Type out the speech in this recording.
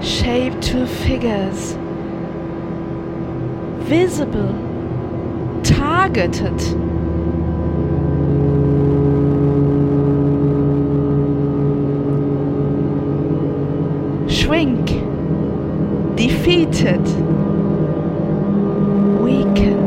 shape two figures, visible, targeted. Shrink, defeated, weakened.